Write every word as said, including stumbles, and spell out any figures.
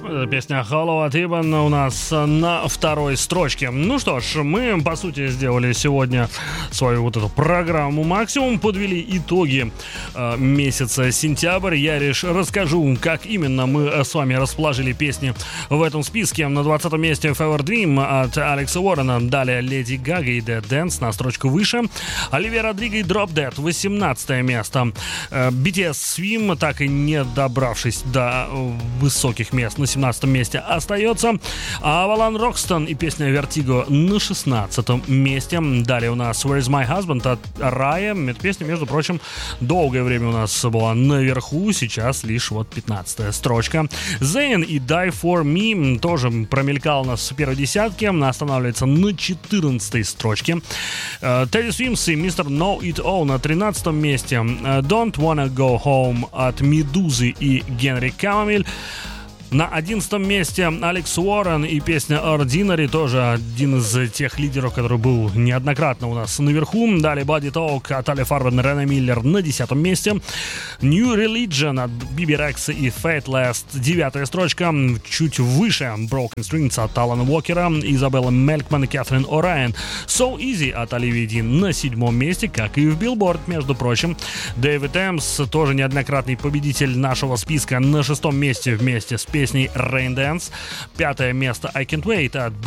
Песня Hollow от Ibben у нас на второй строчке. Ну что ж, мы, по сути, сделали сегодня свою вот эту программу «Максимум», подвели итоги э, месяца сентябрь. Я лишь расскажу, как именно мы с вами расположили песни в этом списке. На двадцатом месте Fever Dream от Алекса Уоррена. Далее Леди Гага и Dead Dance на строчку выше. Оливия Родриго и Drop Dead, восемнадцатое место. Э, би ти эс Swim, так и не добравшись до высоких мест, на семнадцатом месте остается. А Авалон Рокстон и песня Vertigo на шестнадцатом месте. Далее у нас Where's My Husband от Рая. Эта песня, между прочим, долгое время у нас была наверху, сейчас лишь вот пятнадцатая строчка. Zayn и Die For Me тоже промелькал у нас в первой десятке, останавливается на четырнадцатой строчке. Teddy Swims и мистер Know It All на тринадцатом месте. Don't Wanna Go Home от Медузы и Генри Камомиль. На одиннадцатом месте Алекс Уоррен и песня Ordinary, тоже один из тех лидеров, который был неоднократно у нас наверху. Далее Body Talk от Али Фарбен, Рене Миллер на десятом месте. New Religion от Биби Рекса и Fateless, девятая строчка. Чуть выше Broken Strings от Алана Уокера, Изабелла Мелькман и Кэтрин О'Райан. So Easy от Оливии Дин на седьмом месте, как и в Billboard, между прочим. Дэвид Эмс, тоже неоднократный победитель нашего списка, на шестом месте вместе с песней Rain Dance. Пятое место I Can't Wait от